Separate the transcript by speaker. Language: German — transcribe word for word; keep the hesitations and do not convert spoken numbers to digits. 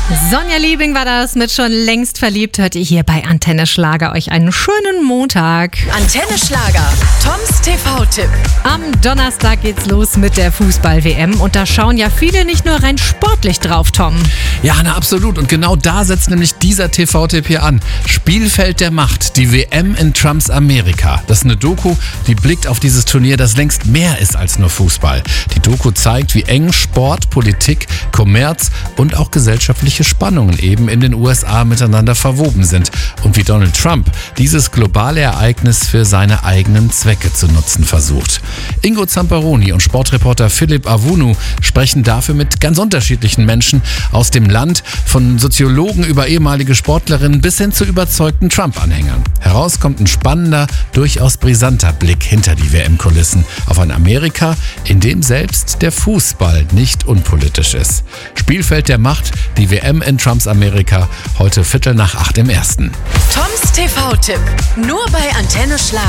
Speaker 1: Sonja Liebing war das mit Schon längst verliebt. Hört ihr hier bei Antenne Schlager euch einen schönen Montag.
Speaker 2: Antenne Schlager, Toms T V-Tipp.
Speaker 1: Am Donnerstag geht's los mit der Fußball-W M und da schauen ja viele nicht nur rein sportlich drauf, Tom.
Speaker 3: Ja, na absolut. Und genau da setzt nämlich dieser T V-Tipp hier an. Spielfeld der Macht, die W M in Trumps Amerika. Das ist eine Doku, die blickt auf dieses Turnier, das längst mehr ist als nur Fußball. Die Doku zeigt, wie eng Sport, Politik, Kommerz und auch gesellschaftliche Spannungen eben in den U S A miteinander verwoben sind und wie Donald Trump dieses globale Ereignis für seine eigenen Zwecke zu nutzen versucht. Ingo Zamperoni und Sportreporter Philipp Awunu sprechen dafür mit ganz unterschiedlichen Menschen aus dem Land, von Soziologen über ehemalige Sportlerinnen bis hin zu überzeugten Trump-Anhängern. Heraus kommt ein spannender, durchaus brisanter Blick hinter die W M-Kulissen auf ein Amerika, in dem selbst der Fußball nicht unpolitisch ist. Spielfeld der Macht, die W M in Trumps Amerika, heute Viertel nach acht im Ersten.
Speaker 2: Toms T V-Tipp, nur bei Antenne Schlager.